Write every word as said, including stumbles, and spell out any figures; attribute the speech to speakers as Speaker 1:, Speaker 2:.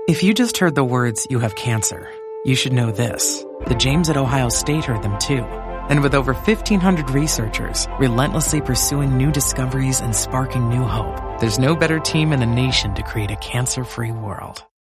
Speaker 1: If you just heard the words, "you have cancer," you should know this. The James at Ohio State heard them too. And with over fifteen hundred researchers relentlessly pursuing new discoveries and sparking new hope, there's no better team in the nation to create a cancer-free world.